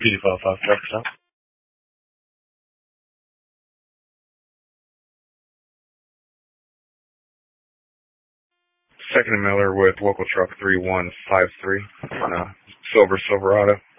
PD55 truck stop. Second and Miller with local truck 3153 on a silver Silverado.